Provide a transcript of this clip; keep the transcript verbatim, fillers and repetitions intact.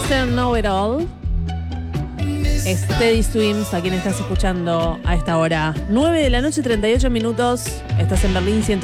mister Know It All. Steady Swims, a quien estás escuchando a esta hora. nueve de la noche, treinta y ocho minutos. Estás en Berlín ciento